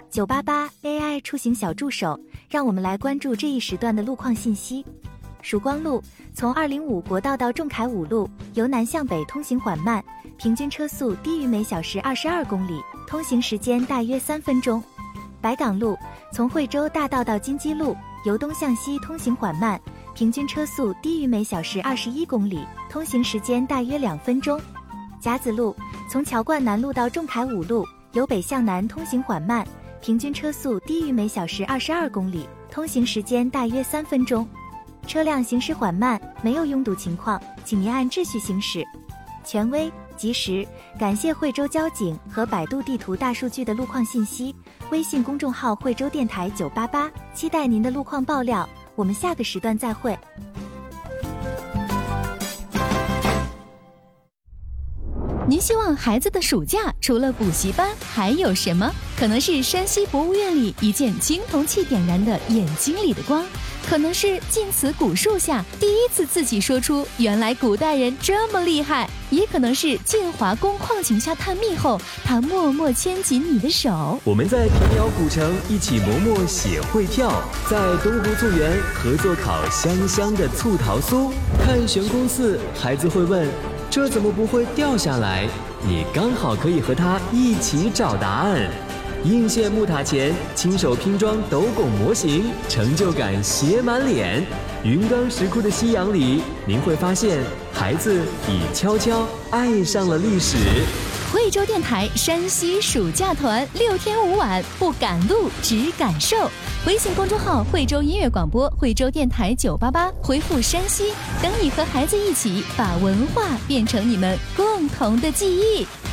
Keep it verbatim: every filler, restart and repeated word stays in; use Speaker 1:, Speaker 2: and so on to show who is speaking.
Speaker 1: 九八八 A I 出行小助手，让我们来关注这一时段的路况信息。曙光路从二零五国道到仲恺五路，由南向北通行缓慢，平均车速低于每小时二十二公里，通行时间大约三分钟。白港路从惠州大道到金鸡路，由东向西通行缓慢，平均车速低于每小时二十一公里，通行时间大约两分钟。甲子路从桥冠南路到仲恺五路，由北向南通行缓慢，平均车速低于每小时二十二公里，通行时间大约三分钟。车辆行驶缓慢，没有拥堵情况，请您按秩序行驶。权威、及时，感谢惠州交警和百度地图大数据的路况信息。微信公众号惠州电台九八八，期待您的路况爆料。我们下个时段再会。
Speaker 2: 您希望孩子的暑假除了补习班还有什么？可能是山西博物院里一件青铜器点燃的眼睛里的光，可能是晋祠古树下第一次自己说出原来古代人这么厉害，也可能是建华宫矿井下探秘后他默默牵紧你的手。
Speaker 3: 我们在平遥古城一起磨墨写会跳，在东湖醋园合作烤香香的醋桃酥。看悬空寺，孩子会问这怎么不会掉下来？你刚好可以和他一起找答案。应县木塔前亲手拼装斗拱模型，成就感写满脸。云冈石窟的夕阳里，您会发现孩子已悄悄爱上了历史。
Speaker 2: 惠州电台山西暑假团六天五晚，不赶路只感受。微信公众号惠州音乐广播，惠州电台九八八，回复山西，等你和孩子一起把文化变成你们共同的记忆。